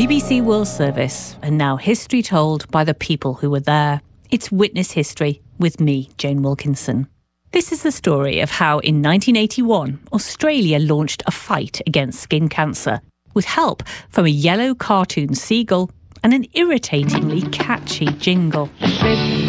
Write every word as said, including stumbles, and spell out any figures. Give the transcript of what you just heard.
B B C World Service, and now history told by the people who were there. It's Witness History with me, Jane Wilkinson. This is the story of how in nineteen eighty-one, Australia launched a fight against skin cancer with help from a yellow cartoon seagull and an irritatingly catchy jingle. With